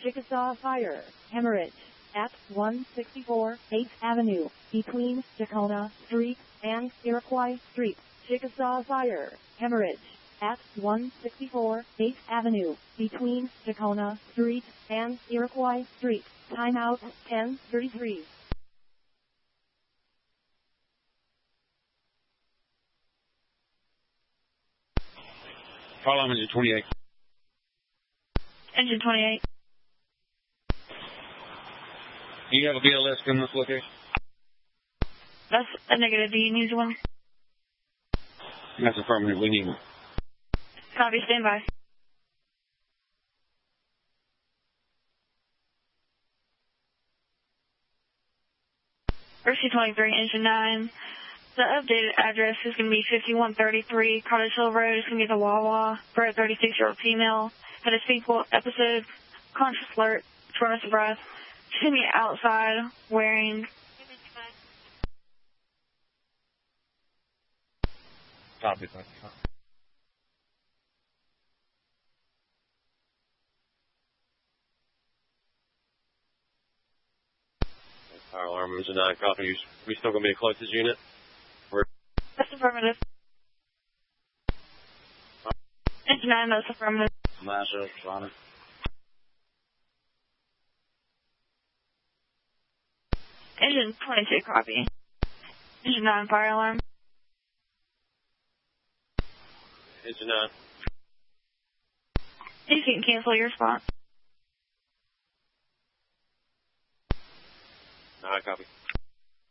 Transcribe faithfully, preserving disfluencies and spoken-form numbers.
Chickasaw Fire, hemorrhage, at one sixty-four eighth Avenue, between Tacona Street and Iroquois Street. Chickasaw Fire, hemorrhage, at one sixty-four eighth Avenue, between Tacona Street and Iroquois Street. Timeout ten thirty-three. Call on engine twenty-eight. Engine twenty-eight. Do you have a B L S coming this location? That's a negative. Do you need one? That's affirmative. We need one. Copy. Stand by. Mercy twenty-three, Engine nine. The updated address is going to be fifty-one thirty-three Cottage Hill Road. It's going to be the Wawa for a thirty-six-year-old female. Had a sequel episode, conscious alert, shortness of breath. She's going to be outside wearing... Copy, copy, copy. Fire alarm, engine nine, copy. We still going to be a closest unit? We're That's affirmative. Engine nine, that's affirmative. Masha, Ronnie. Engine twenty-two, copy. Engine nine, fire alarm. Engine nine. You can cancel your spot. Alright, copy.